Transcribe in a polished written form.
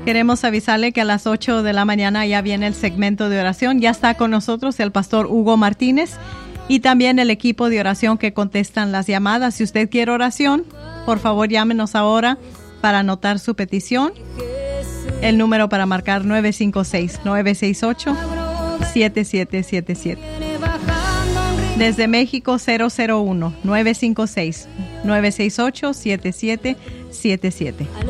Queremos avisarle que a las 8 de la mañana ya viene el segmento de oración. Ya está con nosotros el pastor Hugo Martínez y también el equipo de oración que contestan las llamadas. Si usted quiere oración, por favor llámenos ahora para anotar su petición. El número para marcar 956-968-7777. Desde México 001-956-968-7777.